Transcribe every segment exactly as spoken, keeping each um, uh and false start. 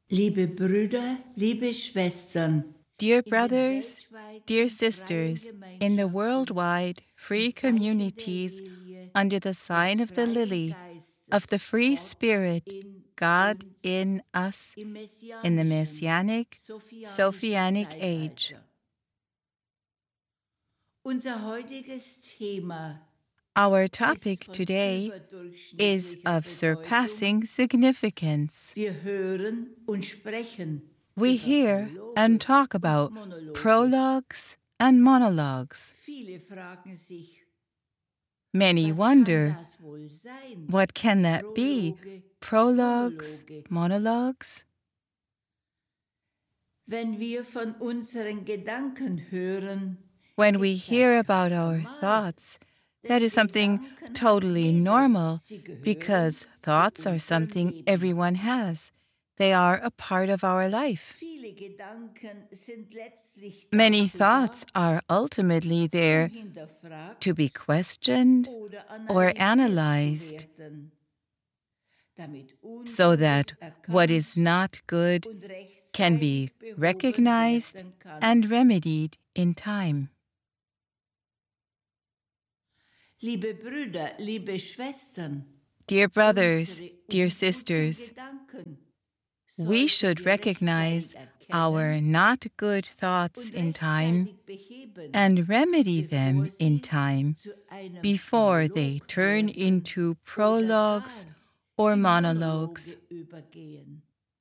Liebe Brüder, liebe Schwestern, Dear in den brothers, dear weltweiten freien sisters, in the Gemeinschaften worldwide im free Zeichen der communities Lilie under the des sign of the freien lily, of the Geistes, free Gott spirit, in God uns, in us, im in the messianischen, Messianic, sophianischen Sophianic age. Zeitalter. Unser heutiges Thema Our ist topic von today is überdurchschnittlicher of Bedeutung. surpassing significance. Wir hören und sprechen We über hear and Prologe talk und about Monologe. prologues and monologues. Viele fragen sich, Many was kann wonder, das wohl sein? what can that be? Prologe, Prologues, Monologe. monologues? Wenn wir von unseren Gedanken hören, When we ist das hear about ganz our normal. thoughts, Denn that is something Gedanken hat totally jeder. normal Sie gehören because zu thoughts are unserem something Leben. everyone has. They are a part of our life. Viele Gedanken sind letztlich Many dazu da, thoughts are ultimately um there hinterfragt to be questioned oder or analysiert analyzed zu werden, damit so Ungutes that what is erkannt not good und can rechtzeitig be behoben recognized werden kann. and remedied in time. Liebe Brüder, liebe Schwestern, Dear brothers, unsere dear unguten sisters, Gedanken we sollten should wir recognize rechtzeitig our erkennen not good thoughts und in time rechtzeitig beheben, and remedy them bevor in sie time zu einem before they Prolog turn werden into oder prologues gar or in monologues. Monologe übergehen.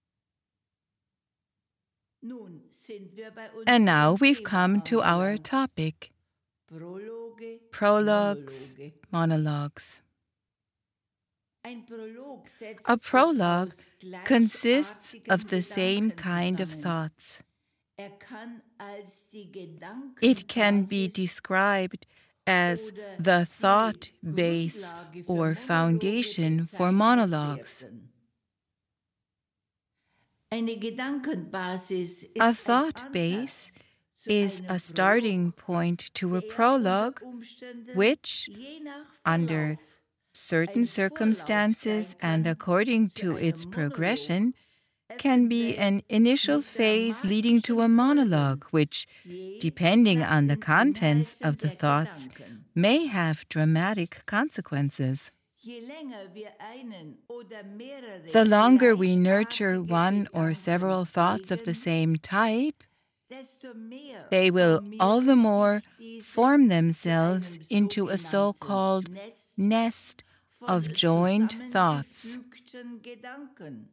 Nun sind wir bei And now unserem we've Thema come to our angelangt. topic, Prologe, prologues, Monologe. monologues. Ein Prolog setzt A sich prologue aus consists gleichartigen of the same Gedanken kind of zusammen. thoughts. Er kann als die It can be Gedankenbasis described as oder the die thought base Grundlage für or Monologe foundation for bezeichnet monologues. werden. Eine Gedankenbasis A ist ein thought base Ansatz zu is einem a starting Prolog, point to a der prologue, unter Umständen which, je nach under Verlauf certain ein Vorlauf sein circumstances and kann according zu to its einem Monolog, progression, can be eventuell an initial mit phase leading to a dramatischen Folgen, monologue, which, je depending nach on the den contents Inhalten of the der thoughts, Gedanken. may have dramatic consequences. Je länger wir einen oder mehrere The longer we nurture gleichartige one or Gedanken several thoughts of the hegen, same type, desto mehr they will all the formieren more sich diese form zu themselves einem into a sogenannten so-called Nest nest von of joined thoughts. zusammengefügten Gedanken.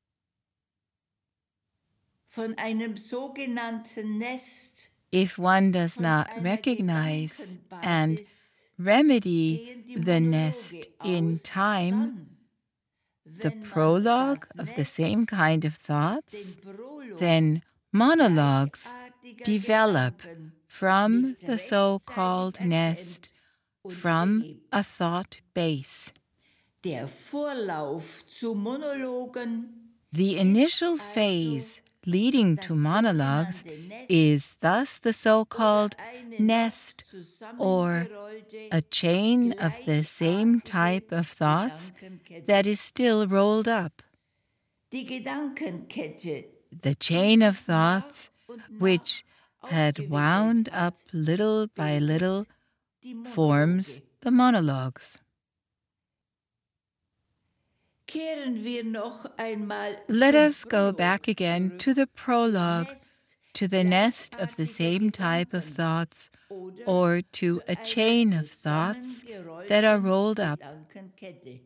Von einem sogenannten Nest, If one does von not einer recognize and Gedankenbasis remedy gehen die the Monologe nest in aus, time, dann, the wenn man prologue das of the Nest, same kind of den thoughts, Prolog then monologues gleichartiger develop Gedanken from nicht the rechtzeitig so-called nest, erkennt und from behebt. a thought base. Der Vorlauf zu Monologen The ist initial also phase leading das to monologues sogenannte Nest is thus the so-called oder eine nest noch or zusammengerollte, a chain of the same type of thoughts that is still rolled up. Die Gedankenkette, The die chain of sich nach thoughts und nach which had wound aufgewickelt up hat, little by bildet little die forms Monologe. the monologues. Kehren wir noch einmal Let zum us go Prolog back again zurück, to the zum prologue, Nest to the nest of the gleichartiger same type of Gedanken thoughts, oder or to zu a einer chain of thoughts that are zusammengerollten rolled up. Gedankenkette.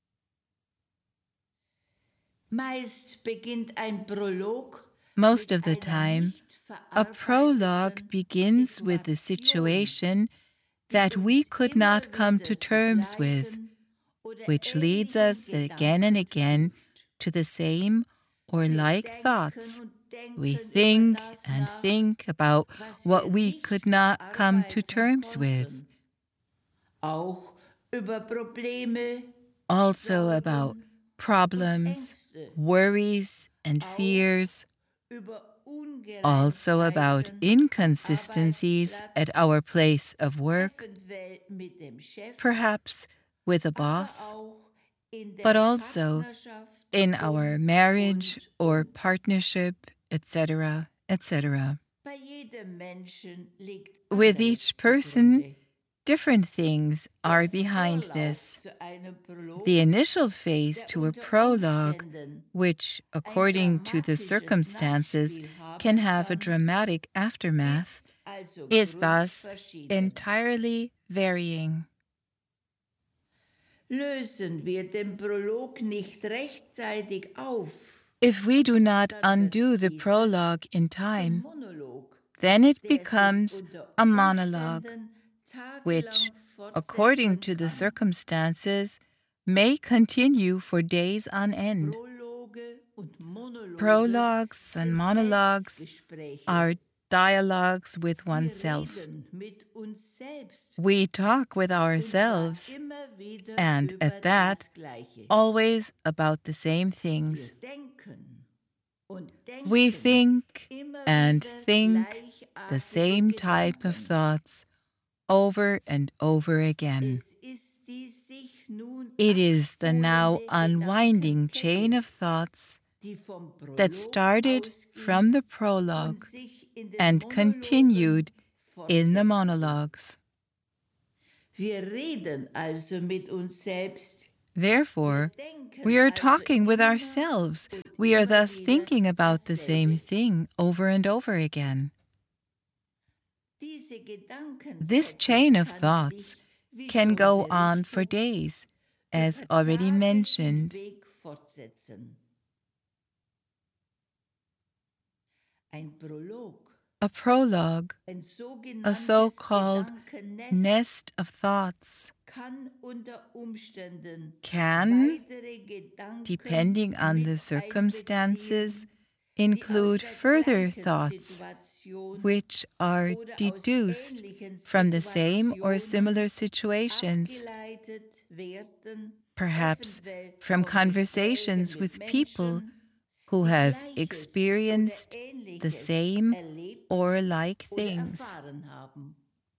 Meist beginnt ein Prolog Most mit of the einer time, nicht a prologue verarbeiteten begins with a Situation, situation die that we uns could immer not come wieder to zu terms with, gleichen oder which leads ähnlichen us again and Gedanken again führt. to the same or Wir like denken thoughts. und We denken über think das and nach, think about was wir what we nicht could not come to verarbeiten terms with, konnten. Auch über Probleme, also about Sorgen und problems, Ängste, worries, and auch fears, über also about Ungereimtheiten am inconsistencies at Arbeitsplatz, our place of work, eventuell mit dem Chef, perhaps with a aber boss, auch in but der also Partnerschaft in our marriage or partnership, et cetera, et cetera. Bei jedem Menschen liegt With anderes each person, zugrunde. different things are behind Vorlauf this. zu einem Prolog, The initial phase der to a unter prologue, Umständen which, ein according to the dramatisches circumstances, Nachspiel haben can have a kann, dramatic aftermath, ist also is thus grundverschieden. entirely varying. Lösen wir den Prolog nicht rechtzeitig auf, If we do not undo the prologue in zum time, Monolog, then it der sich becomes unter a monologue, Umständen which, tagelang according fortsetzen to the kann. circumstances, may continue for days on end. Prologe und Monologe Prologues and sind monologues Selbstgespräche. are dialogues with Wir oneself. reden mit uns selbst. We talk with Und zwar ourselves, immer wieder and über at that, das Gleiche. always about the same Wir things. denken und We denken think immer and wieder think gleichartige the same type of Gedanken. thoughts over and over again. Es ist die sich nun It is the now abspulende unwinding chain Gedankenkette, of thoughts die vom that Prolog started ausging from the und prologue sich in den and Monologen continued in the fortsetzte. monologues. Wir reden also mit uns selbst. Therefore, Wir denken we are also talking with immer ourselves. und We are immer thus wieder thinking about the same dasselbe. thing over and over again. Diese This Gedankenkette chain of kann thoughts sich, wie can schon go on for berichtet, days, über as already Tage mentioned. hinweg fortsetzen. Ein Prolog, A prologue, ein a sogenanntes so-called Gedankennest, nest of thoughts, kann unter Umständen can, weitere Gedanken depending on mit the einbeziehen, circumstances, die aus include der further gleichen thoughts, Situation which are oder aus deduced ähnlichen from the same or Situationen similar situations, abgeleitet werden, perhaps eventuell from von conversations Gesprächen with mit people Menschen, who die have Gleiches experienced oder the Ähnliches same erlebt or like oder things. erfahren haben.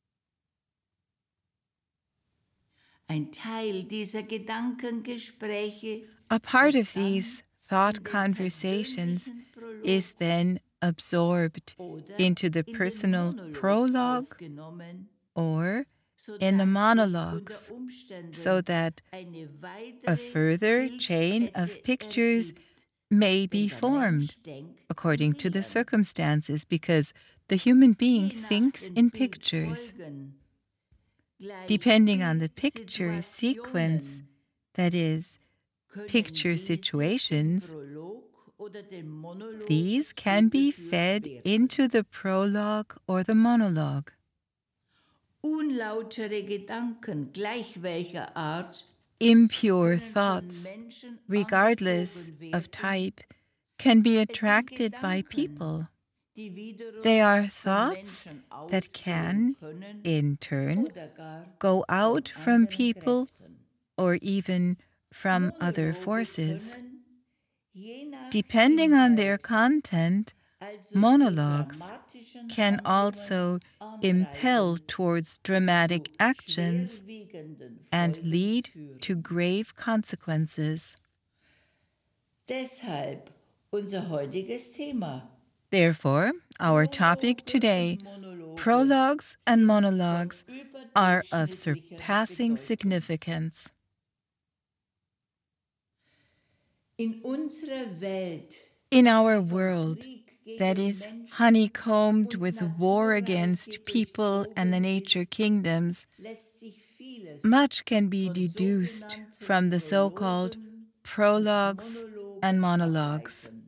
Ein Teil dieser Gedankengespräche A part wird of dann these in thought den conversations persönlichen Prolog is then absorbed oder into the in den personal Monolog prologue aufgenommen, or sodass in the sich monologues, unter Umständen so that eine weitere a further chain Bildkette of pictures ergibt, may be wenn der formed Mensch denkt in according to the Bildern. circumstances, because the human being Je nach thinks den in pictures. Bildfolgen, gleich Depending on the picture Bildsituationen, sequence, that is, können picture diese im situations, Prolog oder dem Monolog these can be zugeführt fed werden. into the prologue or the monologue. Unlautere Gedanken gleich welcher Art Impure können von thoughts, Menschen regardless angezogen of werden. type, can be Es sind attracted by Gedanken, people. die wiederum They are von thoughts Menschen that ausgehen can, können in turn, oder gar go von out from anderen people Kräften. or even from other Monologe forces. können, je nach Depending on their Inhalt, content, also zu monologues dramatischen can Handlungen also impel anreizen, towards dramatic zu actions schwerwiegenden and Folgen lead führen. to grave consequences. Deshalb unser heutiges Thema. Therefore, our topic today, prologues and monologues, are of surpassing significance. In unserer Welt, In our world that is honeycombed with war against people and the nature kingdoms, lässt sich vieles much can be von deduced sogenannten from the so-called Prologen prologues Monologen and monologues. ableiten.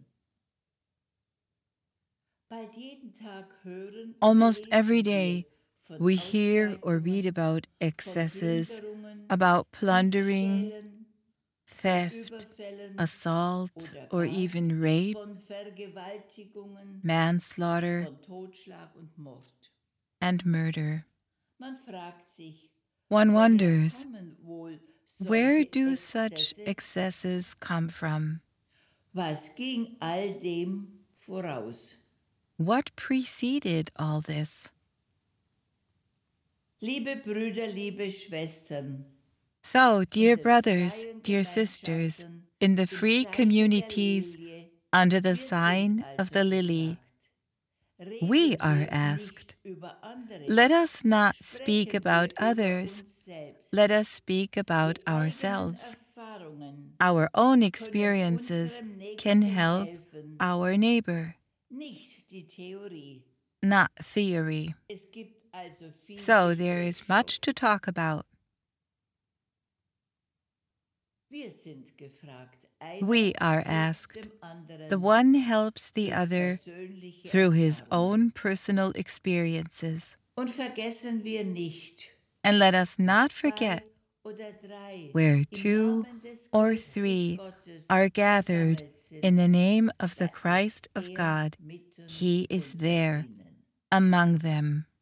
Bald jeden Tag hören oder Almost lesen every wir day, von we hear or Ausschreitungen, read about von excesses, Plünderungen, about plundering, Diebstählen, theft, Überfällen assault, oder or gar even rape, von Vergewaltigungen, manslaughter, von Totschlag und Mord. and murder. Man fragt sich, One woher wonders, kommen wohl where solche do such Exzesse? excesses come from? Was ging all dem voraus? What preceded all this? Liebe Brüder, liebe Schwestern, So, dear brothers, dear sisters, in the free communities under the sign of the lily, we are asked, let us not speak about others, let us speak about ourselves. Our own experiences can help our neighbor, not theory. So there is much to talk about. We are asked. The one helps the other through his own personal experiences. And let us not forget, where two or three are gathered in the name of the Christ of God, he is there among them.